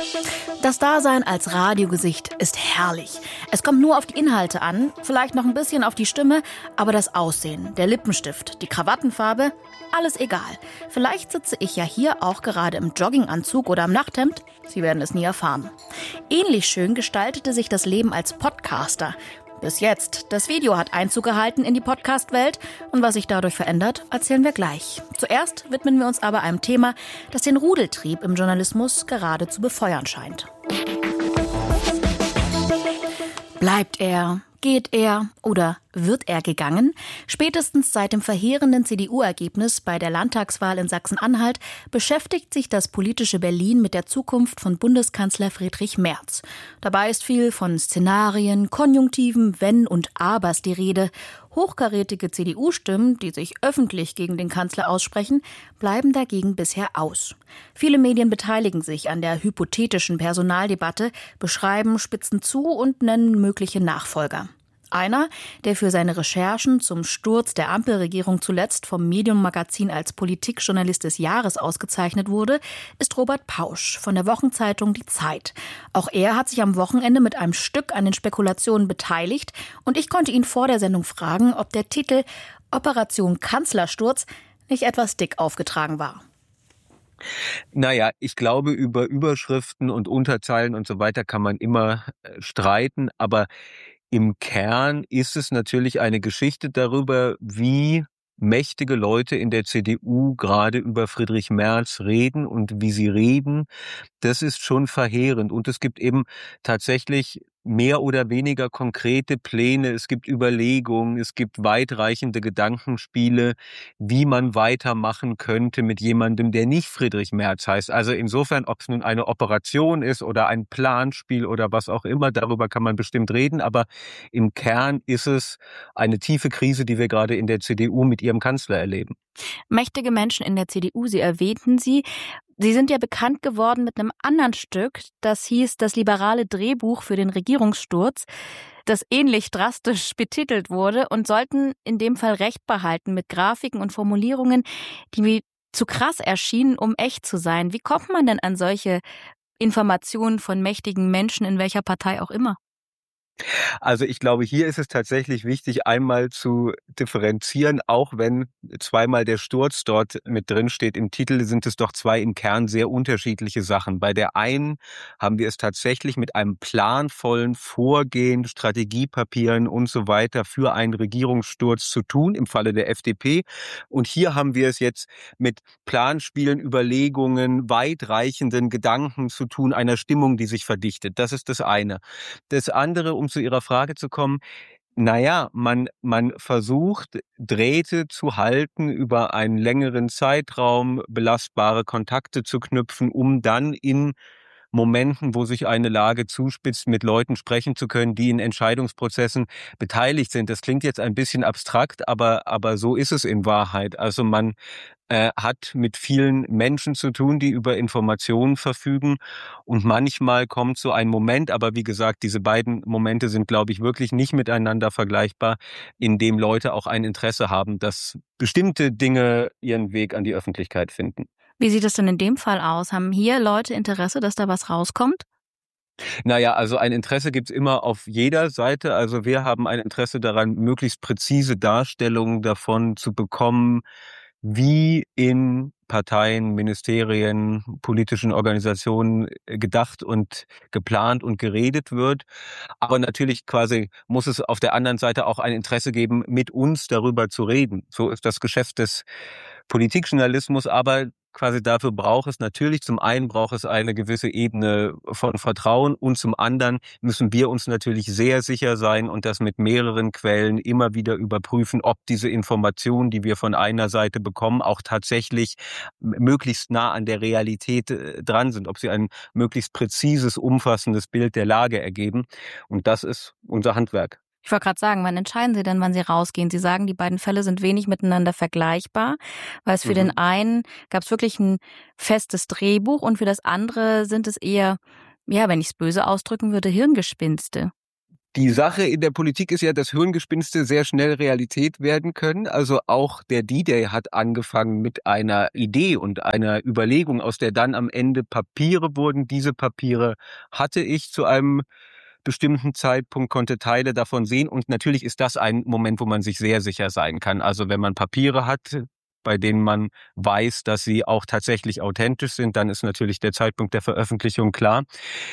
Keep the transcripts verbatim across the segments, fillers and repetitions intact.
Das Dasein als Radiogesicht ist herrlich. Es kommt nur auf die Inhalte an, vielleicht noch ein bisschen auf die Stimme, aber das Aussehen, der Lippenstift, die Krawattenfarbe, alles egal. Vielleicht sitze ich ja hier auch gerade im Jogginganzug oder im Nachthemd. Sie werden es nie erfahren. Ähnlich schön gestaltete sich das Leben als Podcaster. Bis jetzt. Das Video hat Einzug gehalten in die Podcast-Welt. Und was sich dadurch verändert, erzählen wir gleich. Zuerst widmen wir uns aber einem Thema, das den Rudeltrieb im Journalismus gerade zu befeuern scheint. Bleibt er? Geht er oder wird er gegangen? Spätestens seit dem verheerenden C D U-Ergebnis bei der Landtagswahl in Sachsen-Anhalt beschäftigt sich das politische Berlin mit der Zukunft von Bundeskanzler Friedrich Merz. Dabei ist viel von Szenarien, Konjunktiven, Wenn und Abers die Rede. Hochkarätige C D U-Stimmen, die sich öffentlich gegen den Kanzler aussprechen, bleiben dagegen bisher aus. Viele Medien beteiligen sich an der hypothetischen Personaldebatte, beschreiben, spitzen zu und nennen mögliche Nachfolger. Einer, der für seine Recherchen zum Sturz der Ampelregierung zuletzt vom Medium-Magazin als Politikjournalist des Jahres ausgezeichnet wurde, ist Robert Pausch von der Wochenzeitung Die Zeit. Auch er hat sich am Wochenende mit einem Stück an den Spekulationen beteiligt und ich konnte ihn vor der Sendung fragen, ob der Titel Operation Kanzlersturz nicht etwas dick aufgetragen war. Naja, ich glaube, über Überschriften und Unterzeilen und so weiter kann man immer äh, streiten, aber im Kern ist es natürlich eine Geschichte darüber, wie mächtige Leute in der C D U gerade über Friedrich Merz reden und wie sie reden. Das ist schon verheerend. Und es gibt eben tatsächlich mehr oder weniger konkrete Pläne, es gibt Überlegungen, es gibt weitreichende Gedankenspiele, wie man weitermachen könnte mit jemandem, der nicht Friedrich Merz heißt. Also insofern, ob es nun eine Operation ist oder ein Planspiel oder was auch immer, darüber kann man bestimmt reden, aber im Kern ist es eine tiefe Krise, die wir gerade in der C D U mit ihrem Kanzler erleben. Mächtige Menschen in der C D U, Sie erwähnten sie. Sie sind ja bekannt geworden mit einem anderen Stück, das hieß Das liberale Drehbuch für den Regierungssturz, das ähnlich drastisch betitelt wurde und sollten in dem Fall Recht behalten mit Grafiken und Formulierungen, die mir zu krass erschienen, um echt zu sein. Wie kommt man denn an solche Informationen von mächtigen Menschen, in welcher Partei auch immer? Also ich glaube, hier ist es tatsächlich wichtig, einmal zu differenzieren, auch wenn zweimal der Sturz dort mit drin steht im Titel, sind es doch zwei im Kern sehr unterschiedliche Sachen. Bei der einen haben wir es tatsächlich mit einem planvollen Vorgehen, Strategiepapieren und so weiter für einen Regierungssturz zu tun, im Falle der F D P. Und hier haben wir es jetzt mit Planspielen, Überlegungen, weitreichenden Gedanken zu tun, einer Stimmung, die sich verdichtet. Das ist das eine. Das andere, um zu Ihrer Frage zu kommen, naja, man, man versucht, Drähte zu halten über einen längeren Zeitraum, belastbare Kontakte zu knüpfen, um dann in Momenten, wo sich eine Lage zuspitzt, mit Leuten sprechen zu können, die in Entscheidungsprozessen beteiligt sind. Das klingt jetzt ein bisschen abstrakt, aber, aber so ist es in Wahrheit. Also man äh, hat mit vielen Menschen zu tun, die über Informationen verfügen. Und manchmal kommt so ein Moment, aber wie gesagt, diese beiden Momente sind, glaube ich, wirklich nicht miteinander vergleichbar, in dem Leute auch ein Interesse haben, dass bestimmte Dinge ihren Weg an die Öffentlichkeit finden. Wie sieht es denn in dem Fall aus? Haben hier Leute Interesse, dass da was rauskommt? Naja, also ein Interesse gibt's immer auf jeder Seite. Also wir haben ein Interesse daran, möglichst präzise Darstellungen davon zu bekommen, wie in Parteien, Ministerien, politischen Organisationen gedacht und geplant und geredet wird. Aber natürlich quasi muss es auf der anderen Seite auch ein Interesse geben, mit uns darüber zu reden. So ist das Geschäft des Politikjournalismus, aber quasi dafür braucht es natürlich, zum einen braucht es eine gewisse Ebene von Vertrauen und zum anderen müssen wir uns natürlich sehr sicher sein und das mit mehreren Quellen immer wieder überprüfen, ob diese Informationen, die wir von einer Seite bekommen, auch tatsächlich möglichst nah an der Realität äh, dran sind, ob sie ein möglichst präzises, umfassendes Bild der Lage ergeben. Und das ist unser Handwerk. Ich wollte gerade sagen, wann entscheiden Sie denn, wann Sie rausgehen? Sie sagen, die beiden Fälle sind wenig miteinander vergleichbar, weil es für mhm. den einen gab es wirklich ein festes Drehbuch und für das andere sind es eher, ja, wenn ich es böse ausdrücken würde, Hirngespinste. Die Sache in der Politik ist ja, dass Hirngespinste sehr schnell Realität werden können. Also auch der D-Day hat angefangen mit einer Idee und einer Überlegung, aus der dann am Ende Papiere wurden. Diese Papiere hatte ich zu einem bestimmten Zeitpunkt, konnte Teile davon sehen. Und natürlich ist das ein Moment, wo man sich sehr sicher sein kann. Also wenn man Papiere hat, bei denen man weiß, dass sie auch tatsächlich authentisch sind, dann ist natürlich der Zeitpunkt der Veröffentlichung klar.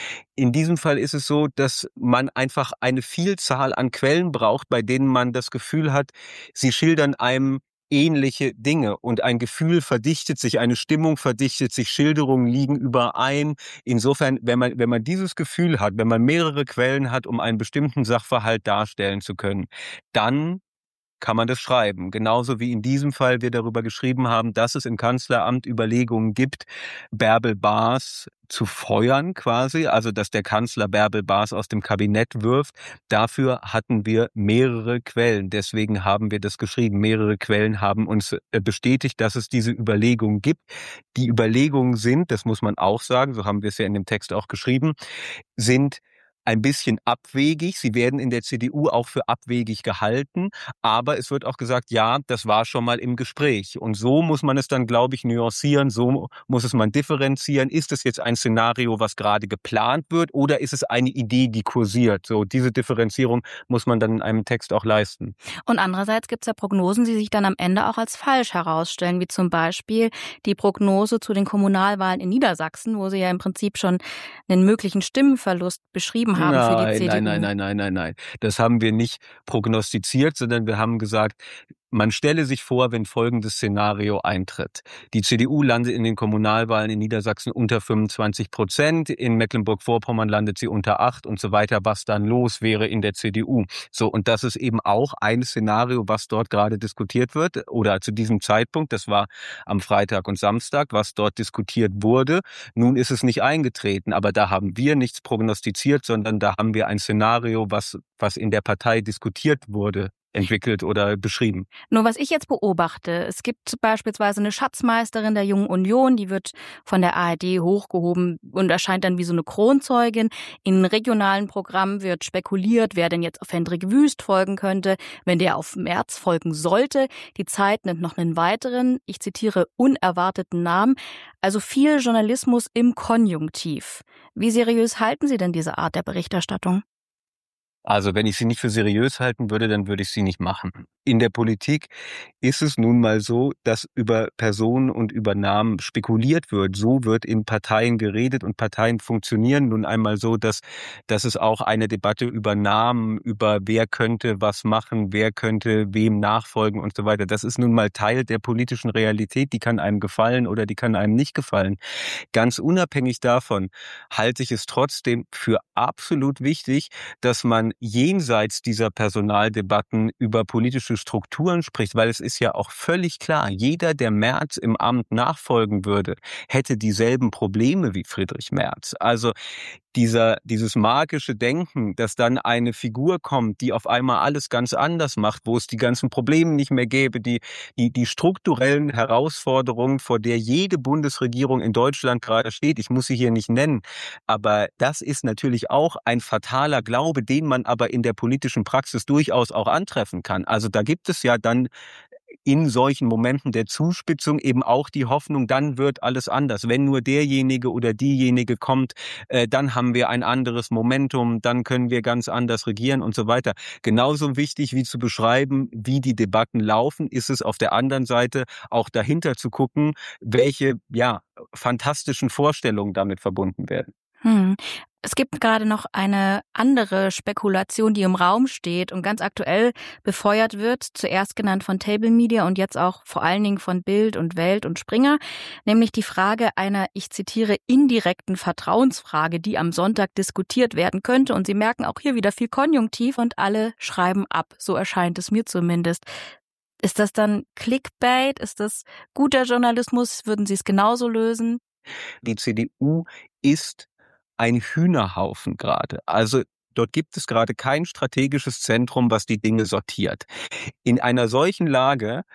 In diesem Fall ist es so, dass man einfach eine Vielzahl an Quellen braucht, bei denen man das Gefühl hat, sie schildern einem ähnliche Dinge und ein Gefühl verdichtet sich, eine Stimmung verdichtet sich, Schilderungen liegen überein. Insofern, wenn man, wenn man dieses Gefühl hat, wenn man mehrere Quellen hat, um einen bestimmten Sachverhalt darstellen zu können, dann kann man das schreiben. Genauso wie in diesem Fall wir darüber geschrieben haben, dass es im Kanzleramt Überlegungen gibt, Bärbel Baas zu feuern quasi, also dass der Kanzler Bärbel Baas aus dem Kabinett wirft. Dafür hatten wir mehrere Quellen. Deswegen haben wir das geschrieben. Mehrere Quellen haben uns bestätigt, dass es diese Überlegungen gibt. Die Überlegungen sind, das muss man auch sagen, so haben wir es ja in dem Text auch geschrieben, sind ein bisschen abwegig. Sie werden in der C D U auch für abwegig gehalten. Aber es wird auch gesagt, ja, das war schon mal im Gespräch. Und so muss man es dann, glaube ich, nuancieren. So muss es man differenzieren. Ist es jetzt ein Szenario, was gerade geplant wird, oder ist es eine Idee, die kursiert? So, diese Differenzierung muss man dann in einem Text auch leisten. Und andererseits gibt es ja Prognosen, die sich dann am Ende auch als falsch herausstellen, wie zum Beispiel die Prognose zu den Kommunalwahlen in Niedersachsen, wo Sie ja im Prinzip schon einen möglichen Stimmenverlust beschrieben haben nein, für die C D U. Nein, nein, nein, nein, nein. Das haben wir nicht prognostiziert, sondern wir haben gesagt, man stelle sich vor, wenn folgendes Szenario eintritt. Die C D U landet in den Kommunalwahlen in Niedersachsen unter fünfundzwanzig Prozent, in Mecklenburg-Vorpommern landet sie unter acht und so weiter, was dann los wäre in der C D U. So, und das ist eben auch ein Szenario, was dort gerade diskutiert wird, oder zu diesem Zeitpunkt, das war am Freitag und Samstag, was dort diskutiert wurde. Nun ist es nicht eingetreten, aber da haben wir nichts prognostiziert, sondern da haben wir ein Szenario, was, was in der Partei diskutiert wurde, entwickelt oder beschrieben. Nur was ich jetzt beobachte, es gibt beispielsweise eine Schatzmeisterin der Jungen Union, die wird von der A R D hochgehoben und erscheint dann wie so eine Kronzeugin. In regionalen Programmen wird spekuliert, wer denn jetzt auf Hendrik Wüst folgen könnte, wenn der auf Merz folgen sollte. Die Zeit nennt noch einen weiteren, ich zitiere, unerwarteten Namen. Also viel Journalismus im Konjunktiv. Wie seriös halten Sie denn diese Art der Berichterstattung? Also wenn ich sie nicht für seriös halten würde, dann würde ich sie nicht machen. In der Politik ist es nun mal so, dass über Personen und über Namen spekuliert wird. So wird in Parteien geredet und Parteien funktionieren nun einmal so, dass, dass es auch eine Debatte über Namen, über wer könnte was machen, wer könnte wem nachfolgen und so weiter. Das ist nun mal Teil der politischen Realität. Die kann einem gefallen oder die kann einem nicht gefallen. Ganz unabhängig davon halte ich es trotzdem für absolut wichtig, dass man jenseits dieser Personaldebatten über politische Strukturen spricht, weil es ist ja auch völlig klar, jeder, der Merz im Amt nachfolgen würde, hätte dieselben Probleme wie Friedrich Merz. Also dieser, dieses magische Denken, dass dann eine Figur kommt, die auf einmal alles ganz anders macht, wo es die ganzen Probleme nicht mehr gäbe, die, die, die strukturellen Herausforderungen, vor der jede Bundesregierung in Deutschland gerade steht. Ich muss sie hier nicht nennen, aber das ist natürlich auch ein fataler Glaube, den man aber in der politischen Praxis durchaus auch antreffen kann. Also da gibt es ja dann in solchen Momenten der Zuspitzung eben auch die Hoffnung, dann wird alles anders. Wenn nur derjenige oder diejenige kommt, äh, dann haben wir ein anderes Momentum, dann können wir ganz anders regieren und so weiter. Genauso wichtig wie zu beschreiben, wie die Debatten laufen, ist es auf der anderen Seite auch dahinter zu gucken, welche ja fantastischen Vorstellungen damit verbunden werden. Hm. Es gibt gerade noch eine andere Spekulation, die im Raum steht und ganz aktuell befeuert wird, zuerst genannt von Table Media und jetzt auch vor allen Dingen von Bild und Welt und Springer, nämlich die Frage einer, ich zitiere, indirekten Vertrauensfrage, die am Sonntag diskutiert werden könnte. Und Sie merken auch hier wieder viel Konjunktiv und alle schreiben ab. So erscheint es mir zumindest. Ist das dann Clickbait? Ist das guter Journalismus? Würden Sie es genauso lösen? Die C D U ist ein Hühnerhaufen gerade. Also dort gibt es gerade kein strategisches Zentrum, was die Dinge sortiert. In einer solchen Lage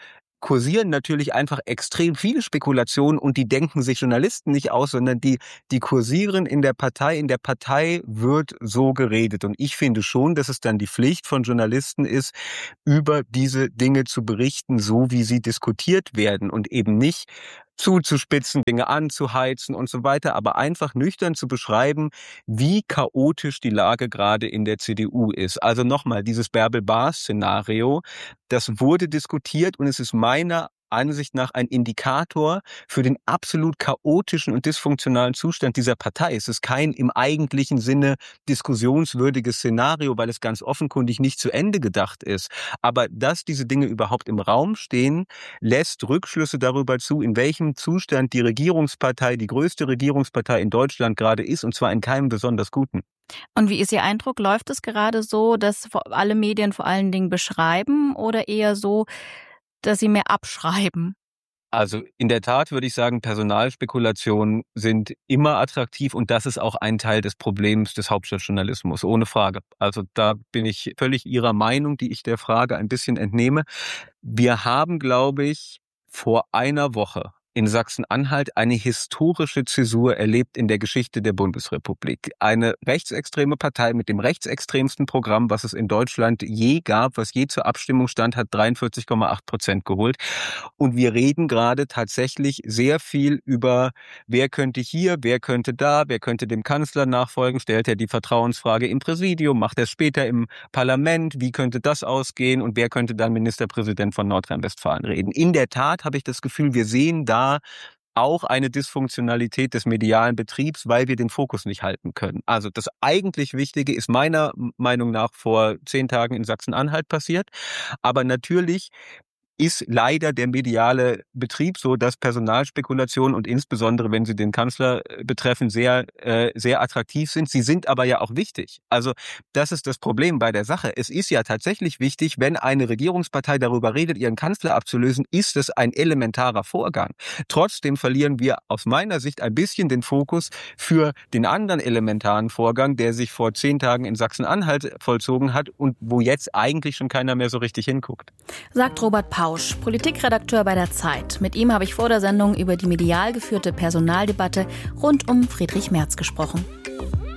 kursieren natürlich einfach extrem viele Spekulationen und die denken sich Journalisten nicht aus, sondern die, die kursieren in der Partei. In der Partei wird so geredet. Und ich finde schon, dass es dann die Pflicht von Journalisten ist, über diese Dinge zu berichten, so wie sie diskutiert werden und eben nicht zuzuspitzen, Dinge anzuheizen und so weiter, aber einfach nüchtern zu beschreiben, wie chaotisch die Lage gerade in der C D U ist. Also nochmal, dieses Bärbel-Baas-Szenario, das wurde diskutiert und es ist meiner Ansicht nach ein Indikator für den absolut chaotischen und dysfunktionalen Zustand dieser Partei. Es ist kein im eigentlichen Sinne diskussionswürdiges Szenario, weil es ganz offenkundig nicht zu Ende gedacht ist. Aber dass diese Dinge überhaupt im Raum stehen, lässt Rückschlüsse darüber zu, in welchem Zustand die Regierungspartei, die größte Regierungspartei in Deutschland gerade ist, und zwar in keinem besonders guten. Und wie ist Ihr Eindruck? Läuft es gerade so, dass alle Medien vor allen Dingen beschreiben oder eher so, dass sie mehr abschreiben? Also in der Tat würde ich sagen, Personalspekulationen sind immer attraktiv und das ist auch ein Teil des Problems des Hauptstadtjournalismus, ohne Frage. Also da bin ich völlig Ihrer Meinung, die ich der Frage ein bisschen entnehme. Wir haben, glaube ich, vor einer Woche in Sachsen-Anhalt eine historische Zäsur erlebt in der Geschichte der Bundesrepublik. Eine rechtsextreme Partei mit dem rechtsextremsten Programm, was es in Deutschland je gab, was je zur Abstimmung stand, hat dreiundvierzig Komma acht Prozent geholt. Und wir reden gerade tatsächlich sehr viel über, wer könnte hier, wer könnte da, wer könnte dem Kanzler nachfolgen, stellt er die Vertrauensfrage im Präsidium, macht er es später im Parlament, wie könnte das ausgehen und wer könnte dann Ministerpräsident von Nordrhein-Westfalen reden. In der Tat habe ich das Gefühl, wir sehen da auch eine Dysfunktionalität des medialen Betriebs, weil wir den Fokus nicht halten können. Also das eigentlich Wichtige ist meiner Meinung nach vor zehn Tagen in Sachsen-Anhalt passiert. Aber natürlich ist leider der mediale Betrieb so, dass Personalspekulationen und insbesondere, wenn sie den Kanzler betreffen, sehr, äh, sehr attraktiv sind. Sie sind aber ja auch wichtig. Also das ist das Problem bei der Sache. Es ist ja tatsächlich wichtig, wenn eine Regierungspartei darüber redet, ihren Kanzler abzulösen, ist es ein elementarer Vorgang. Trotzdem verlieren wir aus meiner Sicht ein bisschen den Fokus für den anderen elementaren Vorgang, der sich vor zehn Tagen in Sachsen-Anhalt vollzogen hat und wo jetzt eigentlich schon keiner mehr so richtig hinguckt. Sagt Robert Pausch, Politikredakteur bei der Zeit. Mit ihm habe ich vor der Sendung über die medial geführte Personaldebatte rund um Friedrich Merz gesprochen.